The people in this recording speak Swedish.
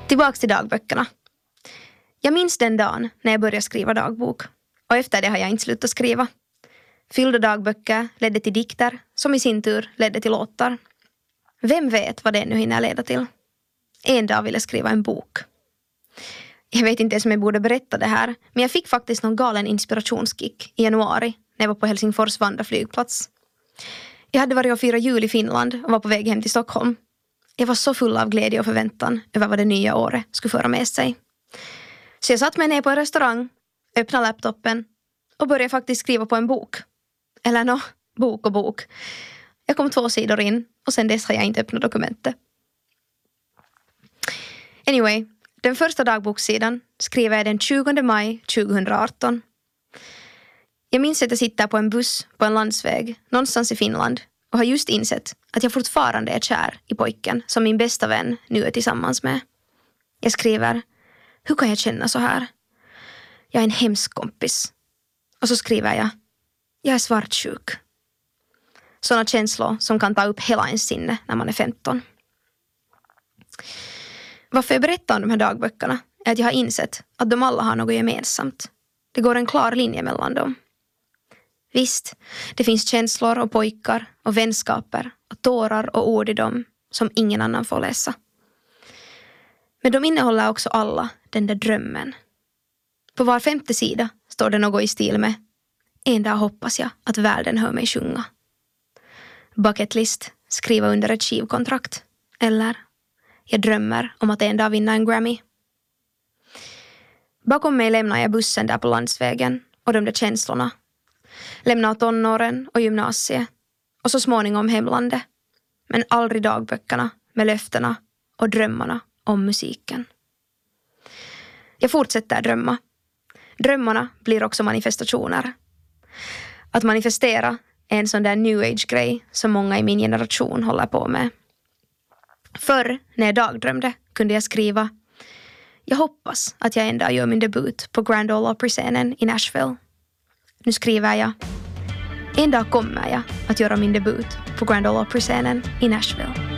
Tillbaks till dagböckerna. Jag minns den dagen när jag började skriva dagbok. Och efter det har jag inte slutat skriva. Fyllda dagböcker ledde till dikter som i sin tur ledde till låtar. Vem vet vad det nu hinner leda till? En dag ville jag skriva en bok. Jag vet inte ens om jag borde berätta det här, men jag fick faktiskt någon galen inspirationskick i januari när jag var på Helsingfors Vandra-flygplats. Jag hade varit och firat jul i Finland och var på väg hem till Stockholm. Jag var så full av glädje och förväntan över vad det nya året skulle föra med sig. Så jag satt mig ner på en restaurang, öppnade laptopen och började faktiskt skriva på en bok. Eller bok och bok. Jag kom 2 sidor in och sen dess har jag inte öppnat dokumentet. Anyway, den första dagbokssidan skriver jag den 20 maj 2018. Jag minns att jag sitter på en buss på en landsväg någonstans i Finland och har just insett att jag fortfarande är kär i pojken som min bästa vän nu är tillsammans med. Jag skriver: hur kan jag känna så här? Jag är en hemsk kompis. Och så skriver jag är svartsjuk. Sådana känslor som kan ta upp hela ens sinne när man är 15. Varför jag berättar om de här dagböckerna är att jag har insett att de alla har något gemensamt. Det går en klar linje mellan dem. Visst, det finns känslor och pojkar och vänskaper och tårar och ord i dem som ingen annan får läsa. Men de innehåller också alla den där drömmen. På var 5:e sida står det något i stil med: en dag hoppas jag att världen hör mig sjunga. Bucketlist, skriva under ett skivkontrakt. Eller: jag drömmer om att en dag vinna en Grammy. Bakom mig lämnar jag bussen där på landsvägen och de där känslorna. Lämnar tonåren och gymnasiet och så småningom hemlandet. Men aldrig dagböckerna med löftena och drömmarna om musiken. Jag fortsätter drömma. Drömmarna blir också manifestationer. Att manifestera är en sån där new age-grej som många i min generation håller på med. Förr, när jag dagdrömde, kunde jag skriva: jag hoppas att jag en dag gör min debut på Grand Ole Opry-scenen i Nashville. Nu skriver jag: en dag kommer jag att göra min debut på Grand Ole Opry-scenen i Nashville.